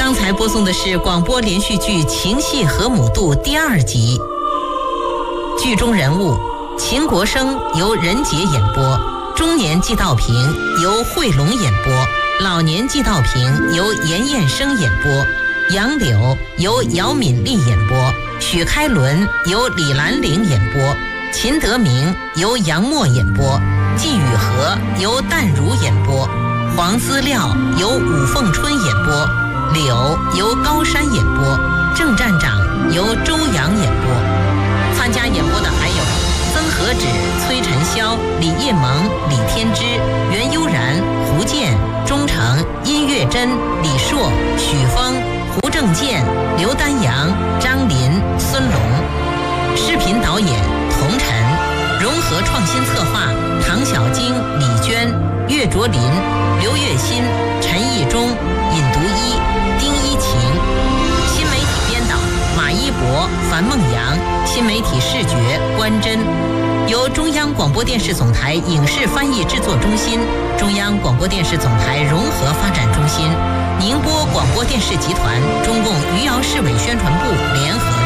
刚才播送的是广播连续剧《情系河姆渡》第2集。剧中人物秦国生由任杰演播，中年季道平由惠龙演播，老年季道平由严彦生演播，杨柳由姚敏丽演播，许开伦由李兰玲演播，秦德明由杨默演播，季雨荷由淡如演播，黄思廖由武凤春演播，柳由高山演播，郑站长由周阳演播。参加演播的还有曾和芷、崔晨霄、李叶萌、李天之、袁悠然、胡建、钟诚、殷月珍、李硕、许峰、胡正健、刘丹阳、张林、孙龙。视频导演童晨，融合创新策划唐小晶、李娟、岳卓林、刘月新、陈义忠、尹独一、丁一晴。新媒体编导马一博、樊梦阳，新媒体视觉关真。由中央广播电视总台影视翻译制作中心、中央广播电视总台融合发展中心、宁波广播电视集团、中共余姚市委宣传部联合